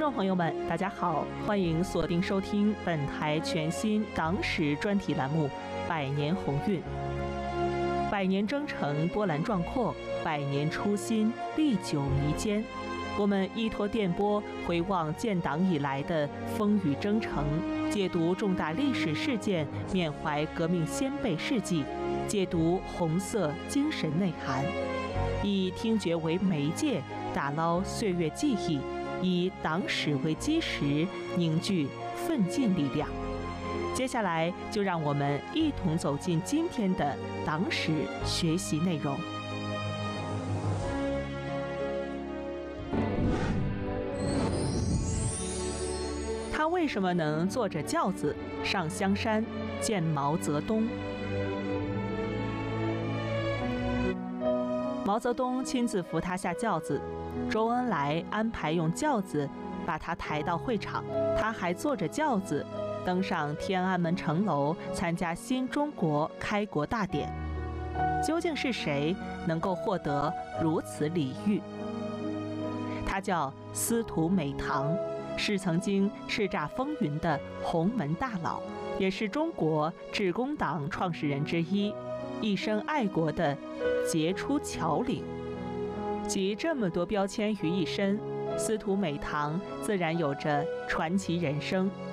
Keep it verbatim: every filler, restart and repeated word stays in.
众朋友们，大家好，欢迎锁定收听本台全新党史专题栏目《百年鸿运》。百年征程波澜壮阔，百年初心历久弥坚。我们依托电波回望建党以来的风雨征程，解读重大历史事件，缅怀革命先辈事迹，解读红色精神内涵，以听觉为媒介，打捞岁月记忆，以党史为基石，凝聚奋进力量。接下来就让我们一同走进今天的党史学习内容。他为什么能坐着轿子上香山见毛泽东？毛泽东亲自扶他下轿子，周恩来安排用轿子把他抬到会场，他还坐着轿子登上天安门城楼参加新中国开国大典。究竟是谁能够获得如此礼遇？他叫司徒美堂，是曾经叱咤风云的洪门大佬，也是中国致公党创始人之一，一生爱国的杰出侨领。集这么多标签于一身，司徒美堂自然有着传奇人生。